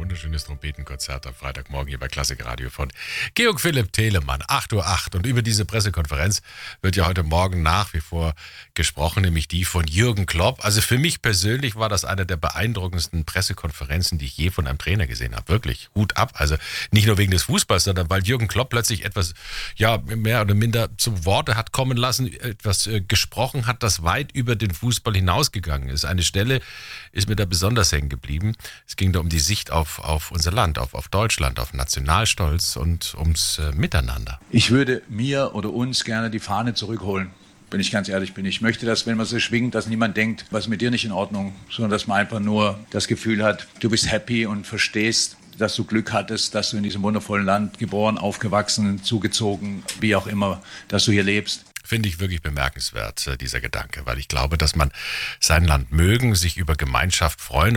wunderschönes Trompetenkonzert am Freitagmorgen hier bei Klassik Radio von Georg Philipp Telemann, 8:08 Uhr. Und über diese Pressekonferenz wird ja heute Morgen nach wie vor gesprochen, nämlich die von Jürgen Klopp. Also für mich persönlich war das eine der beeindruckendsten Pressekonferenzen, die ich je von einem Trainer gesehen habe. Wirklich, Hut ab. Also nicht nur wegen des Fußballs, sondern weil Jürgen Klopp plötzlich etwas, ja, mehr oder minder zu Worte hat kommen lassen, etwas gesprochen hat, das weit über den Fußball hinausgegangen ist. Eine Stelle ist mir da besonders hängen geblieben. Es ging da um die Sicht auf unser Land, auf Deutschland, auf Nationalstolz und ums Miteinander. Ich würde mir oder uns gerne die Fahne zurückholen, wenn ich ganz ehrlich bin. Ich möchte, dass, wenn man so schwingt, dass niemand denkt, was ist mit dir nicht in Ordnung, sondern dass man einfach nur das Gefühl hat, du bist happy und verstehst, dass du Glück hattest, dass du in diesem wundervollen Land geboren, aufgewachsen, zugezogen, wie auch immer, dass du hier lebst. Finde ich wirklich bemerkenswert, dieser Gedanke, weil ich glaube, dass man sein Land mögen, sich über Gemeinschaft freuen